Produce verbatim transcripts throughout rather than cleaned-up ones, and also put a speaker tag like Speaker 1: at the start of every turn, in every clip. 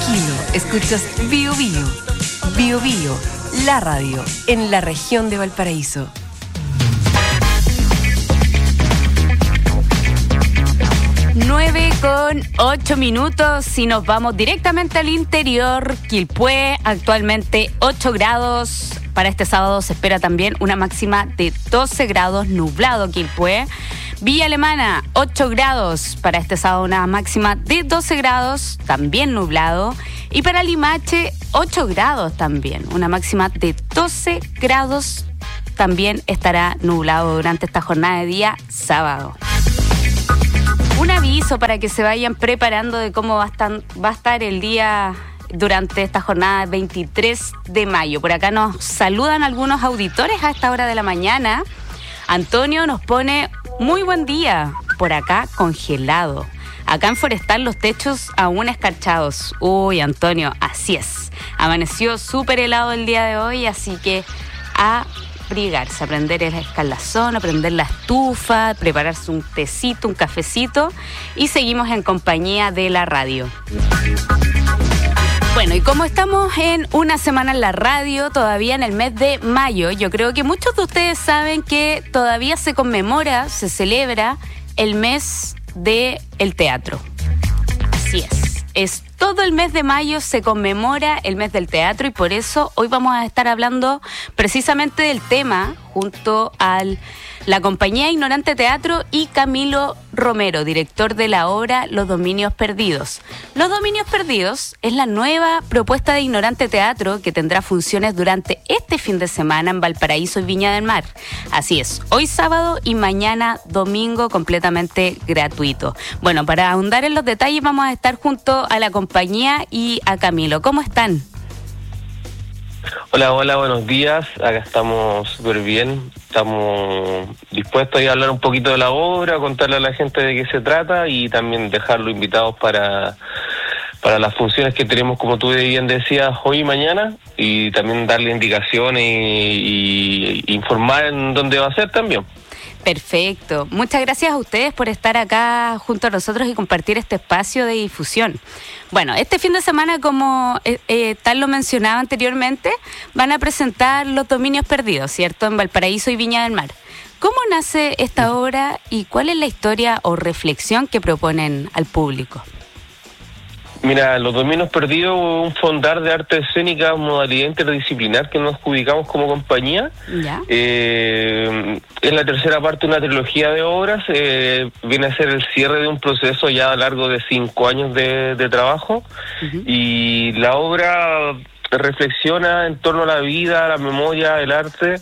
Speaker 1: tranquilo, escuchas Bio Bio. Bio Bio, la radio en la región de Valparaíso. nueve con ocho minutos y nos vamos directamente al interior. Quilpué, actualmente ocho grados. Para este sábado se espera también una máxima de doce grados, nublado Quilpué. Villa Alemana, ocho grados. Para este sábado una máxima de doce grados, también nublado. Y para Limache, ocho grados también, una máxima de doce grados. También estará nublado durante esta jornada de día sábado. Un aviso para que se vayan preparando de cómo va a estar, va a estar el día durante esta jornada veintitrés de mayo. Por acá nos saludan algunos auditores a esta hora de la mañana. Antonio nos pone muy buen día. Por acá congelado. Acá en Forestal los techos aún escarchados. Uy, Antonio, así es. Amaneció súper helado el día de hoy, así que a abrigarse, a prender el escaldazón, a prender la estufa, prepararse un tecito, un cafecito y seguimos en compañía de la radio. Bueno, y como estamos en una semana en la radio, todavía en el mes de mayo, yo creo que muchos de ustedes saben que todavía se conmemora, se celebra el mes del teatro. Así es. Es todo el mes de mayo se conmemora el mes del teatro y por eso hoy vamos a estar hablando precisamente del tema junto a la compañía Ignorante Teatro y Camilo Romero, director de la obra Los Dominios Perdidos. Los Dominios Perdidos es la nueva propuesta de Ignorante Teatro que tendrá funciones durante este fin de semana en Valparaíso y Viña del Mar. Así es, hoy sábado y mañana domingo completamente gratuito. Bueno, para ahondar en los detalles vamos a estar junto a la compañía y a Camilo. ¿Cómo están?
Speaker 2: Hola, hola, buenos días. Acá estamos súper bien. Estamos dispuestos a hablar un poquito de la obra, contarle a la gente de qué se trata y también dejarlo invitados para, para las funciones que tenemos, como tú bien decías, hoy y mañana, y también darle indicaciones y, y informar en dónde va a ser también.
Speaker 1: Perfecto. Muchas gracias a ustedes por estar acá junto a nosotros y compartir este espacio de difusión. Bueno, este fin de semana, como eh, eh, tal lo mencionaba anteriormente, van a presentar Los Dominios Perdidos, ¿cierto? En Valparaíso y Viña del Mar. ¿Cómo nace esta obra y cuál es la historia o reflexión que proponen al público?
Speaker 2: Mira, Los Dominios Perdidos, un fondar de arte escénica, modalidad interdisciplinar que nos adjudicamos como compañía. ¿Ya? Eh, es la tercera parte de una trilogía de obras. Eh, viene a ser el cierre de un proceso ya a largo de cinco años de, de trabajo. Uh-huh. Y la obra reflexiona en torno a la vida, la memoria, el arte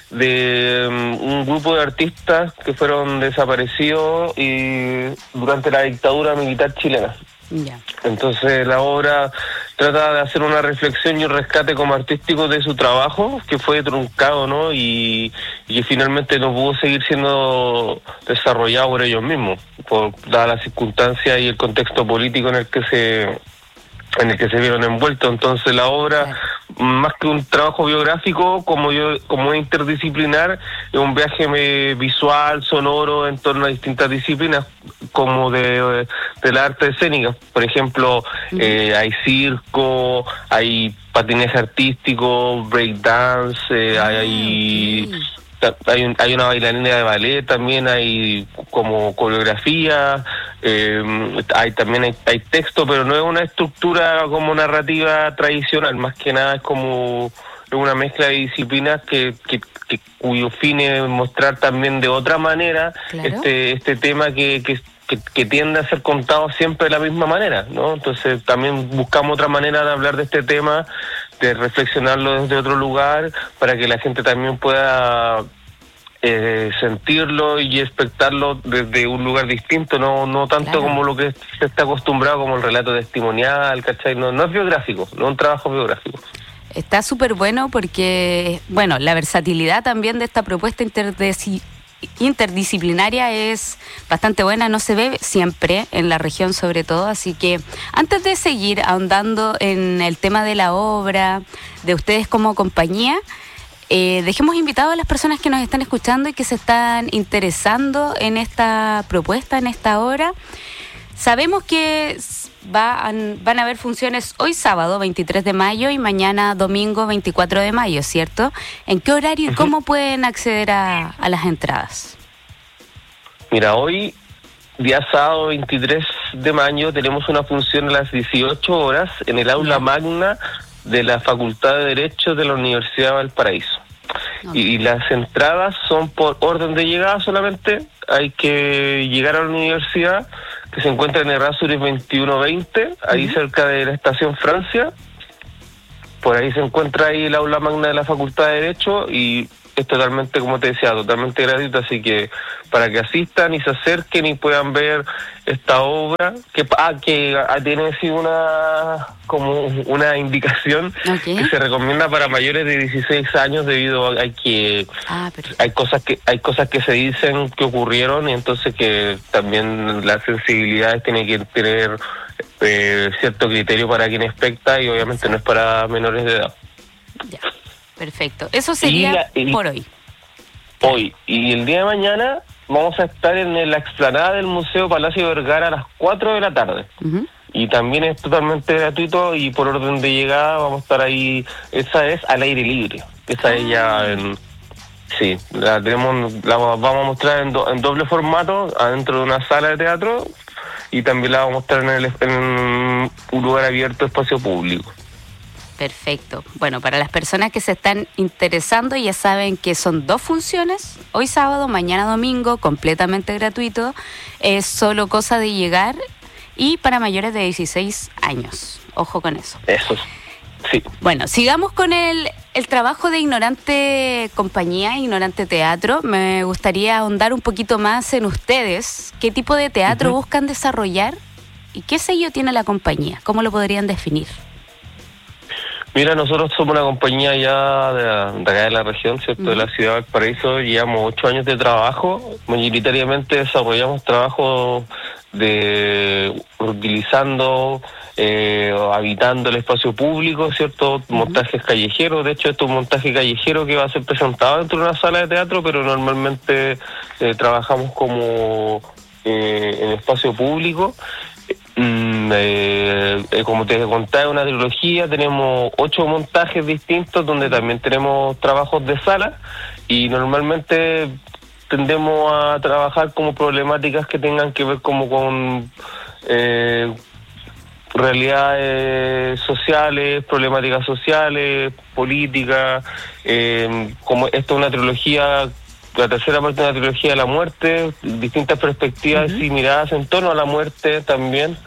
Speaker 2: de um, un grupo de artistas que fueron desaparecidos y durante la dictadura militar chilena. Yeah. Entonces la obra trata de hacer una reflexión y un rescate como artístico de su trabajo que fue truncado, ¿no? Y, y que finalmente no pudo seguir siendo desarrollado por ellos mismos, por dadas las circunstancias y el contexto político en el que se en el que se vieron envueltos. Entonces la obra, claro, más que un trabajo biográfico, como yo como es interdisciplinar, es un viaje visual, sonoro, en torno a distintas disciplinas, como de, de la arte escénica. Por ejemplo, uh-huh. eh, hay circo, hay patinaje artístico, breakdance, eh, uh-huh. hay... Hay, un, hay una bailarina de ballet, también hay como coreografía, eh, hay también hay, hay texto, pero no es una estructura como narrativa tradicional, más que nada es como una mezcla de disciplinas que, que, que cuyo fin es mostrar también de otra manera, claro, este este tema que, que Que, que tiende a ser contado siempre de la misma manera, ¿no? Entonces también buscamos otra manera de hablar de este tema, de reflexionarlo desde otro lugar, para que la gente también pueda eh, sentirlo y expectarlo desde un lugar distinto, no no tanto, claro, como lo que se está acostumbrado, como el relato testimonial, ¿cachai? No, no es biográfico, no es un trabajo biográfico.
Speaker 1: Está súper bueno porque, bueno, la versatilidad también de esta propuesta interdisciplinaria interdisciplinaria es bastante buena, no se ve siempre en la región sobre todo, así que antes de seguir ahondando en el tema de la obra, de ustedes como compañía, eh, dejemos invitados a las personas que nos están escuchando y que se están interesando en esta propuesta, en esta obra. Sabemos que va a, van a haber funciones hoy sábado veintitrés de mayo y mañana domingo veinticuatro de mayo, ¿cierto? ¿En qué horario y cómo pueden acceder a, a las entradas?
Speaker 2: Mira, hoy, día sábado veintitrés de mayo, tenemos una función a las dieciocho horas en el aula magna de la Facultad de Derecho de la Universidad de Valparaíso. Okay. Y, y las entradas son por orden de llegada solamente. Hay que llegar a la universidad, que se encuentra en Errázuriz veintiuno veinte, ahí uh-huh. cerca de la estación Francia. Por ahí se encuentra ahí el aula magna de la Facultad de Derecho y es totalmente, como te decía, totalmente gratuito, así que para que asistan y se acerquen y puedan ver esta obra, que ah, que tiene sí una como una indicación okay. que se recomienda para mayores de dieciséis años debido a que ah, hay cosas que hay cosas que se dicen que ocurrieron y entonces que también las sensibilidades tienen que tener eh, cierto criterio para quien especta y obviamente sí. no es para menores de edad.
Speaker 1: Ya. Perfecto. Eso sería y la, y, por hoy.
Speaker 2: Hoy. Y el día de mañana vamos a estar en la explanada del Museo Palacio Vergara a las cuatro de la tarde. Uh-huh. Y también es totalmente gratuito y por orden de llegada vamos a estar ahí. Esa es al aire libre. Esa ah. es ya en... Sí, la tenemos, la vamos a mostrar en, do, en doble formato adentro de una sala de teatro y también la vamos a mostrar en, el, en un lugar abierto, espacio público.
Speaker 1: Perfecto. Bueno, para las personas que se están interesando ya saben que son dos funciones, hoy sábado, mañana domingo, completamente gratuito, es solo cosa de llegar y para mayores de dieciséis años. Ojo con eso.
Speaker 2: Eso, sí.
Speaker 1: Bueno, sigamos con el, el trabajo de Ignorante Compañía, Ignorante Teatro. Me gustaría ahondar un poquito más en ustedes. ¿Qué tipo de teatro uh-huh. buscan desarrollar y qué sello tiene la compañía? ¿Cómo lo podrían definir?
Speaker 2: Mira, nosotros somos una compañía ya de, de acá de la región, ¿cierto? Uh-huh. De la ciudad de Valparaíso. Llevamos ocho años de trabajo. Mayoritariamente desarrollamos trabajo de utilizando, eh, habitando el espacio público, ¿cierto? Uh-huh. Montajes callejeros. De hecho, esto es un montaje callejero que va a ser presentado dentro de una sala de teatro, pero normalmente eh, trabajamos como eh, en espacio público. Mm, eh, eh, como te contaba, es una trilogía, tenemos ocho montajes distintos donde también tenemos trabajos de sala y normalmente tendemos a trabajar como problemáticas que tengan que ver como con eh, realidades sociales, problemáticas sociales, políticas, eh, como esto es una trilogía. La tercera parte de la trilogía de la muerte, distintas perspectivas uh-huh. y miradas en torno a la muerte también.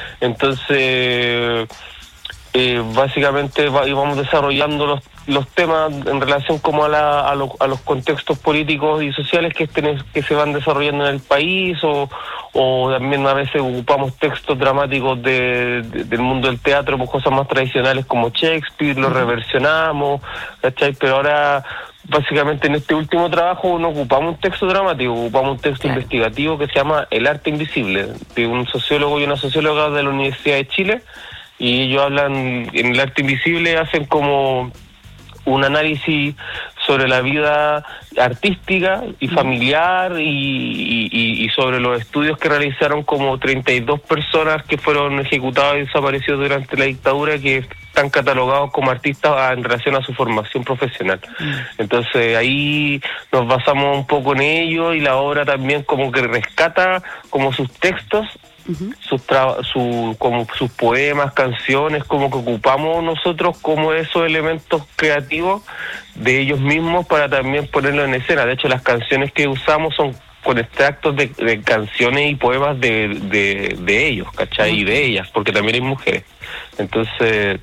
Speaker 2: Entonces, eh, básicamente va, vamos desarrollando los, los temas en relación como a, la, a, lo, a los contextos políticos y sociales que, estén, que se van desarrollando en el país o, o también a veces ocupamos textos dramáticos de, de, del mundo del teatro, pues cosas más tradicionales como Shakespeare, los uh-huh. reversionamos, ¿cachai? Pero ahora... Básicamente en este último trabajo no ocupamos un texto dramático, ocupamos un texto claro. investigativo que se llama El arte invisible, de un sociólogo y una socióloga de la Universidad de Chile, y ellos hablan, en El arte invisible hacen como un análisis sobre la vida artística y familiar y, y, y sobre los estudios que realizaron como treinta y dos personas que fueron ejecutadas y desaparecidas durante la dictadura que están catalogados como artistas en relación a su formación profesional. Entonces ahí nos basamos un poco en ello y la obra también como que rescata como sus textos, Uh-huh. sus tra- su, como sus poemas, canciones, como que ocupamos nosotros como esos elementos creativos de ellos mismos para también ponerlo en escena. De hecho, las canciones que usamos son con extractos de, de canciones y poemas de, de, de ellos, ¿cachai? Uh-huh. Y de ellas, porque también hay mujeres. Entonces,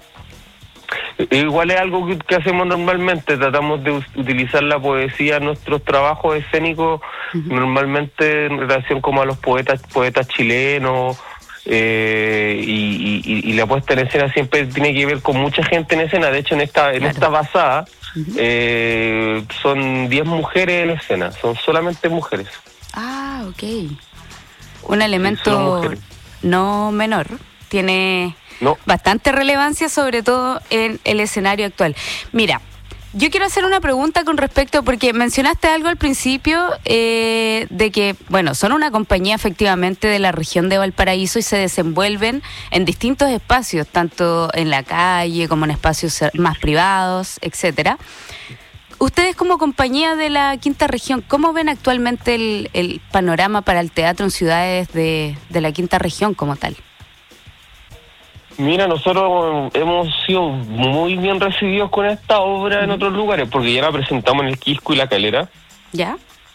Speaker 2: igual es algo que, que hacemos normalmente, tratamos de utilizar la poesía en nuestros trabajos escénicos, uh-huh. normalmente en relación como a los poetas poetas chilenos, eh, y, y, y la puesta en escena siempre tiene que ver con mucha gente en escena. De hecho, en esta en claro. esta basada uh-huh. eh, son diez mujeres en escena, son solamente mujeres.
Speaker 1: Ah, ok. Un elemento sí, no menor, tiene... No. Bastante relevancia, sobre todo en el escenario actual. Mira, Yo quiero hacer una pregunta con respecto, porque mencionaste algo al principio eh, de que, bueno, son una compañía efectivamente de la región de Valparaíso y se desenvuelven en distintos espacios, tanto en la calle como en espacios más privados, etcétera. Ustedes como compañía de la quinta región, ¿cómo ven actualmente el, el panorama para el teatro en ciudades de, de la quinta región como tal?
Speaker 2: Mira, nosotros hemos sido muy bien recibidos con esta obra en otros lugares, porque ya la presentamos en el Quisco y la Calera.
Speaker 1: ¿Ya?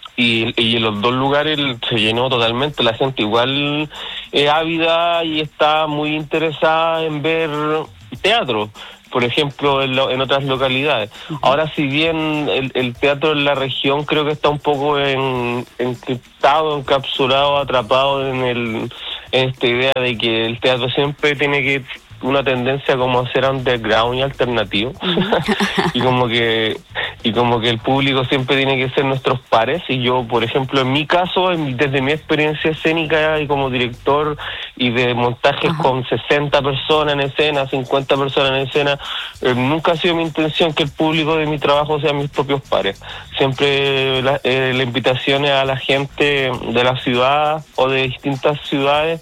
Speaker 2: Y, y en los dos lugares se llenó totalmente, la gente igual es ávida y está muy interesada en ver teatro, por ejemplo, en, lo, en otras localidades. Uh-huh. Ahora, si bien el, el teatro en la región creo que está un poco en, encriptado, encapsulado, atrapado en el en esta idea de que el teatro siempre tiene que una tendencia como a ser underground y alternativo. Uh-huh. y como que y como que el público siempre tiene que ser nuestros pares. Y yo, por ejemplo, en mi caso, en, desde mi experiencia escénica y como director y de montajes uh-huh. con sesenta personas en escena, cincuenta personas en escena, eh, nunca ha sido mi intención que el público de mi trabajo sean mis propios pares. Siempre la, eh, la invitación es a la gente de la ciudad o de distintas ciudades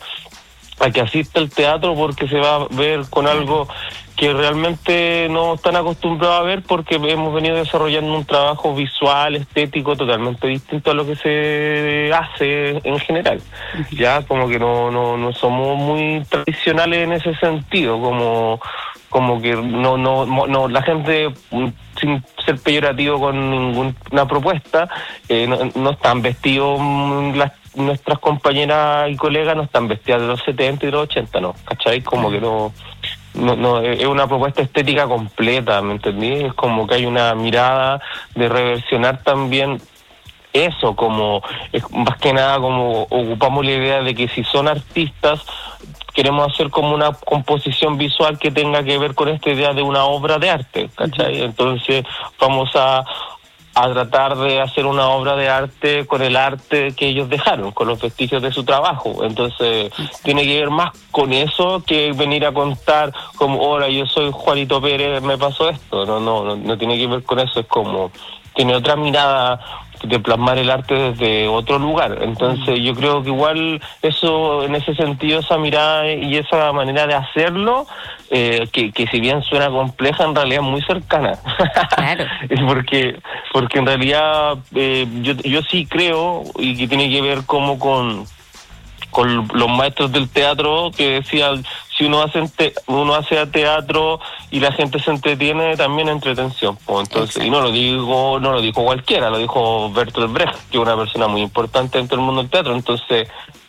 Speaker 2: a que asista al teatro, porque se va a ver con algo que realmente no están acostumbrados a ver, porque hemos venido desarrollando un trabajo visual, estético, totalmente distinto a lo que se hace en general. Ya como que no no no somos muy tradicionales en ese sentido, como como que no no no la gente, sin ser peyorativo con ninguna propuesta, eh, no, no están vestidos las nuestras compañeras y colegas no están vestidas de los setenta y de los ochenta, ¿no? ¿Cachai? Como que no, no, no, es una propuesta estética completa, ¿me entendí? Es como que hay una mirada de reversionar también eso, como, es más que nada como ocupamos la idea de que si son artistas, queremos hacer como una composición visual que tenga que ver con esta idea de una obra de arte, ¿cachai? Uh-huh. Entonces vamos a a tratar de hacer una obra de arte con el arte que ellos dejaron, con los vestigios de su trabajo. Entonces, sí, tiene que ver más con eso que venir a contar como, hola, yo soy Juanito Pérez, me pasó esto. No, no, no, no tiene que ver con eso, es como, tiene otra mirada de plasmar el arte desde otro lugar. Entonces, yo creo que igual eso, en ese sentido, esa mirada y esa manera de hacerlo, eh, que, que si bien suena compleja, en realidad es muy cercana.
Speaker 1: Claro.
Speaker 2: porque porque en realidad eh, yo yo sí creo, y que tiene que ver como con con los maestros del teatro que decían, si uno hace te, uno hace teatro y la gente se entretiene, también entretención, pues. Entonces, exacto. Y no lo digo no lo dijo cualquiera, lo dijo Bertolt Brecht, que es una persona muy importante dentro del mundo del teatro. Entonces,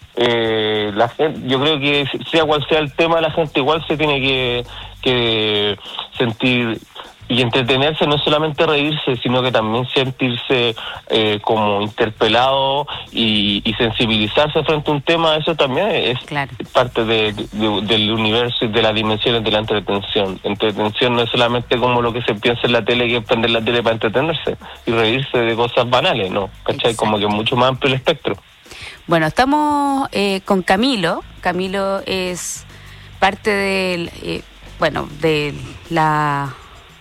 Speaker 2: eh, la gente, yo creo que sea cual sea el tema, la gente igual se tiene que que sentir y entretenerse, no solamente reírse, sino que también sentirse eh, como interpelado y, y sensibilizarse frente a un tema. Eso también es, claro, parte de, de, del universo y de las dimensiones de la entretención. Entretención no es solamente como lo que se piensa en la tele, que es prender la tele para entretenerse y reírse de cosas banales, ¿no? ¿Cachai? Exacto. Como que es mucho más amplio el espectro.
Speaker 1: Bueno, estamos eh, con Camilo. Camilo es parte del, eh, bueno, de la...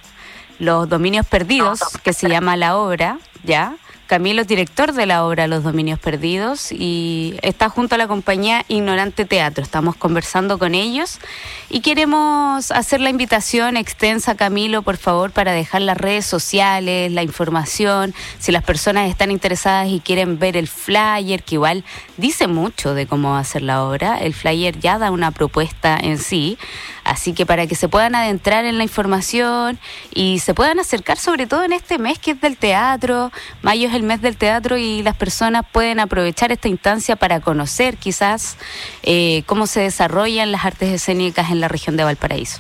Speaker 1: Los Dominios Perdidos, que se llama la obra, ¿ya? Camilo es director de la obra Los Dominios Perdidos y está junto a la compañía Ignorante Teatro. Estamos conversando con ellos y queremos hacer la invitación extensa, Camilo, por favor, para dejar las redes sociales, la información, si las personas están interesadas y quieren ver el flyer, que igual dice mucho de cómo va a ser la obra. El flyer ya da una propuesta en sí, así que para que se puedan adentrar en la información y se puedan acercar, sobre todo en este mes que es del teatro. Mayo es el mes del teatro y las personas pueden aprovechar esta instancia para conocer quizás eh, cómo se desarrollan las artes escénicas en la región de Valparaíso.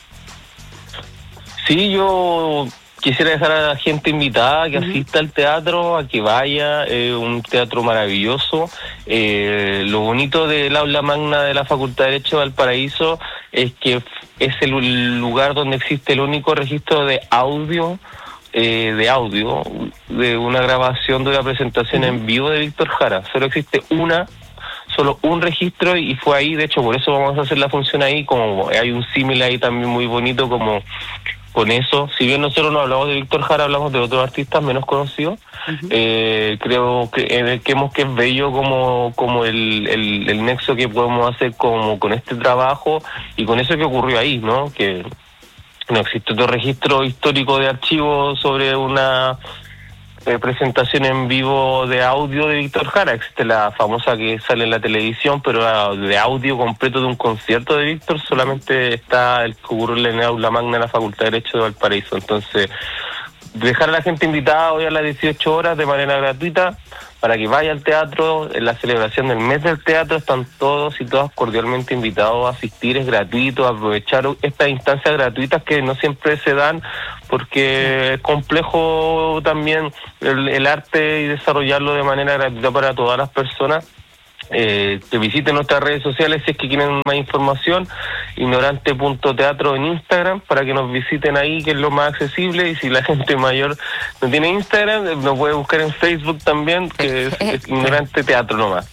Speaker 2: Sí, yo quisiera dejar a la gente invitada que uh-huh. asista al teatro, a que vaya, es eh, un teatro maravilloso. Eh, lo bonito del aula magna de la Facultad de Derecho de Valparaíso es que es el lugar donde existe el único registro de audio Eh, de audio, de una grabación de una presentación uh-huh. en vivo de Víctor Jara. Solo existe una, solo un registro y fue ahí. De hecho, por eso vamos a hacer la función ahí, como hay un símil ahí también muy bonito, como con eso, si bien nosotros no hablamos de Víctor Jara, hablamos de otros artistas menos conocidos, uh-huh. eh, creo que, eh, creemos que es bello como como el, el, el nexo que podemos hacer como con este trabajo y con eso que ocurrió ahí, ¿no? Que no existe otro registro histórico de archivos sobre una eh, presentación en vivo de audio de Víctor Jara. Existe la famosa que sale en la televisión, pero de audio completo de un concierto de Víctor solamente está el que ocurrió en el aula magna de la Facultad de Derecho de Valparaíso. Entonces, dejar a la gente invitada hoy a las dieciocho horas de manera gratuita para que vaya al teatro. En la celebración del mes del teatro están todos y todas cordialmente invitados a asistir, es gratuito, a aprovechar estas instancias gratuitas que no siempre se dan porque es complejo también el, el arte y desarrollarlo de manera gratuita para todas las personas. Eh, que visiten nuestras redes sociales si es que quieren más información, ignorante punto teatro en Instagram, para que nos visiten ahí, que es lo más accesible, y si la gente mayor no tiene Instagram, nos puede buscar en Facebook también, que es, es ignorante teatro nomás.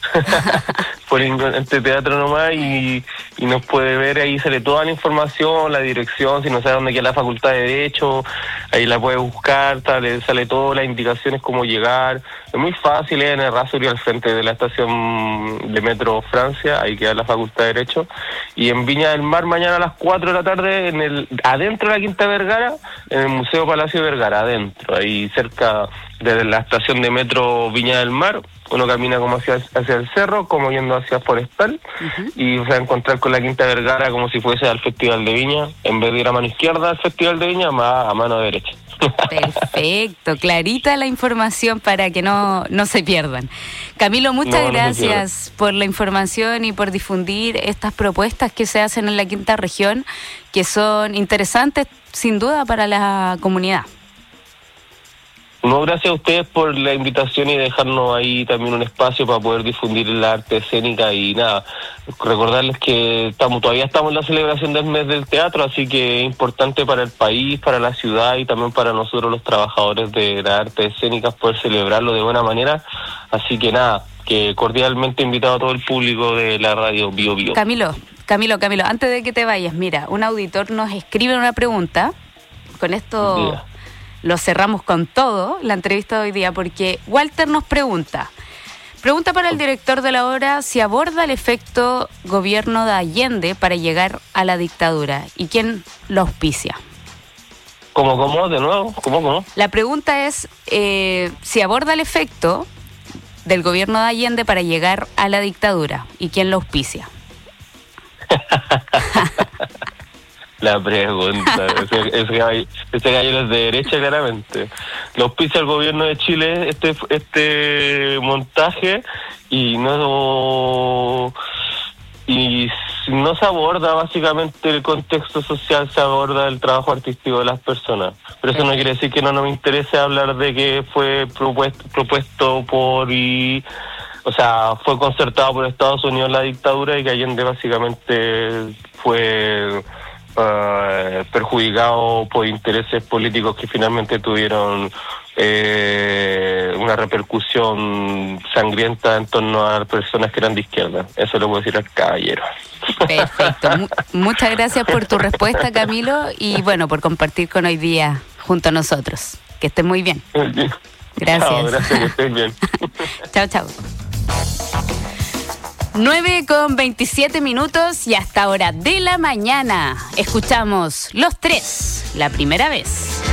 Speaker 2: Por ignorante teatro nomás, y, y nos puede ver, ahí sale toda la información, la dirección, si no sabe dónde queda la Facultad de Derecho, ahí la puede buscar, sale, sale todas las indicaciones, cómo llegar. Es muy fácil, es en el Errázuriz, al frente de la estación de Metro Francia, ahí queda la Facultad de Derecho. Y en Viña del Mar, mañana a las cuatro de la tarde, en el adentro de la Quinta Vergara, en el Museo Palacio Vergara, adentro, ahí cerca de la estación de Metro Viña del Mar. Uno camina como hacia, hacia el cerro, como yendo hacia Forestal, uh-huh. y se va a encontrar con la Quinta Vergara como si fuese al Festival de Viña. En vez de ir a mano izquierda al Festival de Viña, más a mano derecha.
Speaker 1: Perfecto, clarita la información para que no, no se pierdan. Camilo, muchas no, gracias no por la información y por difundir estas propuestas que se hacen en la Quinta Región, que son interesantes sin duda para la comunidad.
Speaker 2: No, gracias a ustedes por la invitación y dejarnos ahí también un espacio para poder difundir la arte escénica. Y nada, recordarles que estamos todavía estamos en la celebración del mes del teatro, así que es importante para el país, para la ciudad y también para nosotros los trabajadores de las artes escénicas poder celebrarlo de buena manera. Así que nada, que cordialmente invitado a todo el público de la radio Bio Bio.
Speaker 1: Camilo, Camilo, Camilo, antes de que te vayas, mira, un auditor nos escribe una pregunta. Con esto... Mira. Lo cerramos con todo, la entrevista de hoy día, porque Walter nos pregunta, pregunta para el director de la obra si aborda el efecto gobierno de Allende para llegar a la dictadura y quién lo auspicia.
Speaker 2: ¿Cómo, cómo? De nuevo, ¿cómo, cómo?
Speaker 1: La pregunta es eh, si aborda el efecto del gobierno de Allende para llegar a la dictadura y quién lo auspicia.
Speaker 2: La pregunta, ese, ese, gallo, ese gallo es de derecha claramente. Lo auspicia el gobierno de Chile este este montaje y no y no se aborda básicamente el contexto social, se aborda el trabajo artístico de las personas. Pero eso no quiere decir que no nos interese hablar de que fue propuesto, propuesto por y o sea, fue concertado por Estados Unidos la dictadura y que Allende básicamente fue Uh, perjudicado por intereses políticos que finalmente tuvieron eh, una repercusión sangrienta en torno a personas que eran de izquierda. Eso lo puedo decir al caballero.
Speaker 1: Perfecto. M- muchas gracias por tu respuesta, Camilo, y bueno, por compartir con hoy día junto a nosotros. Que estés muy bien. Gracias.
Speaker 2: Chao, gracias, que estés bien.
Speaker 1: Chao, chao. nueve con veintisiete minutos y hasta hora de la mañana escuchamos Los Tres, la primera vez.